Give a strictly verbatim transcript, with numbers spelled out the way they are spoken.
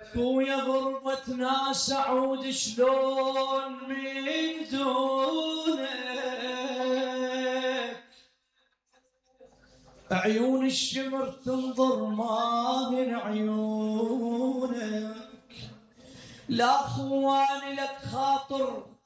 خويا غربة ناس أعود شلون من دونك، عيون الشمر تنظر ما من عيونك، لا خواني لك خاطر